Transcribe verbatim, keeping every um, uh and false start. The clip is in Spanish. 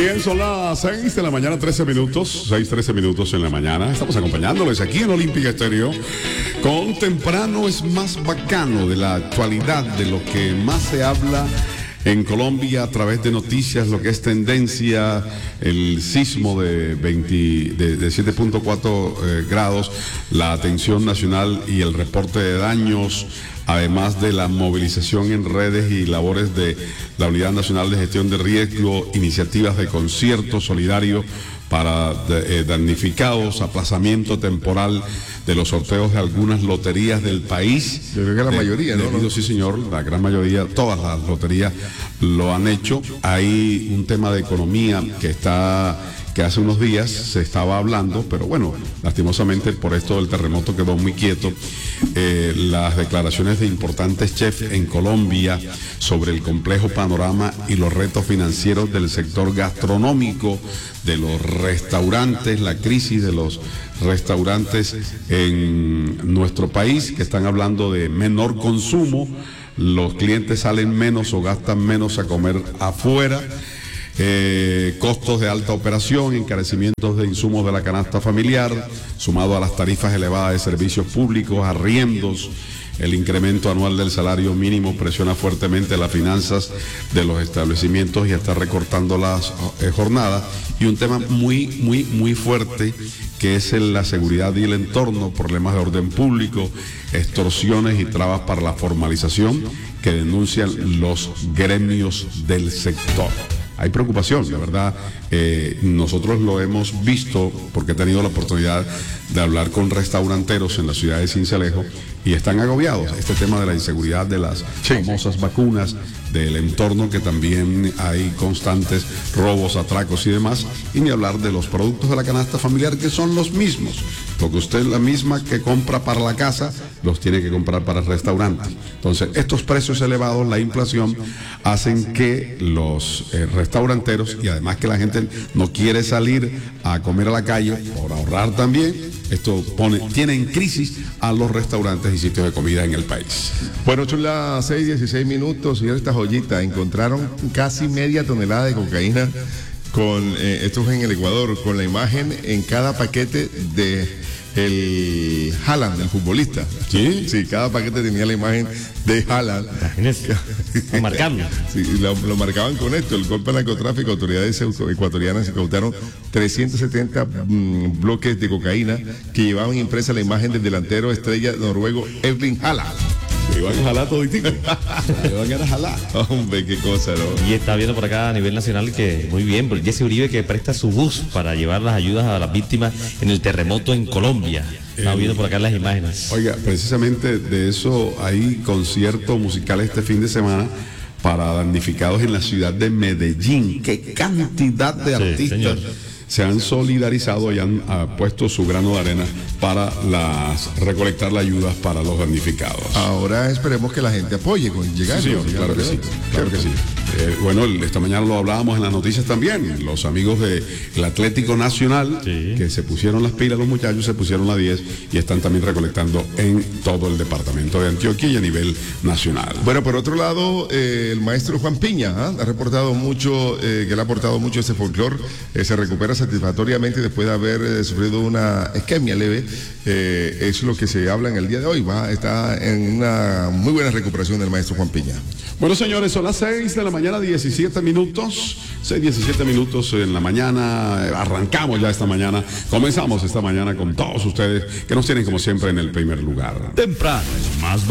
Bien, son las seis de la mañana, trece minutos, seis, trece minutos en la mañana. Estamos acompañándoles aquí en Olímpica Estéreo con Temprano es más bacano, de la actualidad, de lo que más se habla en Colombia a través de noticias, lo que es tendencia, el sismo de, veinte, de, de siete punto cuatro eh, grados, la atención nacional y el reporte de daños, además de la movilización en redes y labores de la Unidad Nacional de Gestión de Riesgo, iniciativas de concierto solidario para de, eh, damnificados, aplazamiento temporal de los sorteos de algunas loterías del país. Yo creo que la de, mayoría, ¿no? Debido, sí, señor, la gran mayoría, todas las loterías lo han hecho. Hay un tema de economía que está... que hace unos días se estaba hablando, pero bueno, lastimosamente por esto del terremoto quedó muy quieto. Eh, las declaraciones de importantes chefs en Colombia sobre el complejo panorama y los retos financieros del sector gastronómico, de los restaurantes, la crisis de los restaurantes en nuestro país, que están hablando de menor consumo, los clientes salen menos o gastan menos a comer afuera. Eh, costos de alta operación, encarecimientos de insumos de la canasta familiar, sumado a las tarifas elevadas de servicios públicos, arriendos. El incremento anual del salario mínimo presiona fuertemente las finanzas de los establecimientos y está recortando las eh, jornadas. Y un tema muy, muy, muy fuerte, que es el, la seguridad y el entorno, problemas de orden público, extorsiones y trabas para la formalización que denuncian los gremios del sector. Hay preocupación, la verdad. Eh, nosotros lo hemos visto porque he tenido la oportunidad de hablar con restauranteros en la ciudad de Sincelejo y están agobiados. Este tema de la inseguridad de las sí. famosas vacunas, del entorno, que también hay constantes robos, atracos y demás, y ni hablar de los productos de la canasta familiar, que son los mismos. Lo que usted, la misma que compra para la casa, los tiene que comprar para el restaurante. Entonces, estos precios elevados, la inflación, hacen que los eh, restauranteros, y además que la gente no quiere salir a comer a la calle por ahorrar también, esto pone, tiene en crisis a los restaurantes y sitios de comida en el país. Bueno, son las seis, dieciséis minutos, señor, esta joyita, encontraron casi media tonelada de cocaína con, eh, esto es en el Ecuador, con la imagen en cada paquete de el Haaland, el futbolista. Sí, sí, cada paquete tenía la imagen de Haaland. Lo marcaban. Sí, lo, lo marcaban con esto, el golpe al narcotráfico. Autoridades ecuatorianas incautaron trescientos setenta mm, bloques de cocaína que llevaban impresa la imagen del delantero estrella noruego Erling Haaland. Me iban a jalar toditico. Me iban a jalar. Hombre, qué cosa, ¿no? Y está viendo por acá a nivel nacional que muy bien, por Jesse Uribe, que presta su bus para llevar las ayudas a las víctimas en el terremoto en Colombia. Está viendo por acá las imágenes. Oiga, precisamente de eso hay concierto musical este fin de semana para damnificados en la ciudad de Medellín. ¡Qué cantidad de sí, artistas! Señor. Se han solidarizado y han uh, puesto su grano de arena para las, recolectar las ayudas para los damnificados. Ahora esperemos que la gente apoye con llegar. Sí, señor, claro que sí, claro que sí. Eh, bueno, esta mañana lo hablábamos en las noticias también. Los amigos del Atlético Nacional, sí. que se pusieron las pilas, los muchachos se pusieron las diez y están también recolectando en todo el departamento de Antioquia y a nivel nacional. Bueno, por otro lado, eh, el maestro Juan Piña ¿eh? ha reportado mucho, eh, que le ha aportado mucho este folclore. Eh, se recupera satisfactoriamente después de haber eh, sufrido una isquemia leve. Eh, es lo que se habla en el día de hoy. Va, está en una muy buena recuperación del maestro Juan Piña. Bueno, señores, son las seis de la mañana, diecisiete minutos. seis, diecisiete minutos en la mañana. Arrancamos ya esta mañana. Comenzamos esta mañana con todos ustedes que nos tienen como siempre en el primer lugar. Temprano es más